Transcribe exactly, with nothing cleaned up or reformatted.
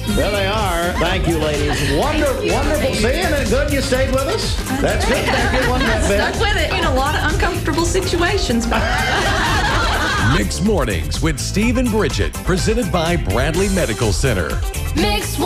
Well, they are. Thank you, ladies. Wonder, wonderful. Seeing it. Good you stayed with us. That's good. Thank you. Wasn't that bad? Stuck with it in a lot of uncomfortable situations. Mixed Mornings with Steve and Bridget, presented by Bradley Medical Center. Mixed